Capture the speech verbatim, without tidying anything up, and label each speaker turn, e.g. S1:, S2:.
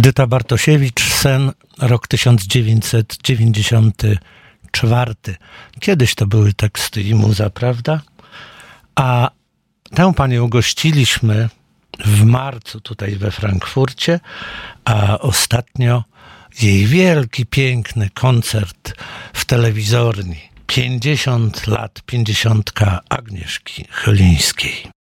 S1: Edyta Bartosiewicz, Sen, rok tysiąc dziewięćset dziewięćdziesiąty czwarty. Kiedyś to były teksty i muza, prawda? A tę panią gościliśmy w marcu tutaj we Frankfurcie, a ostatnio jej wielki, piękny koncert w telewizorni. pięćdziesiąt lat, pięćdziesiątka Agnieszki Chylińskiej.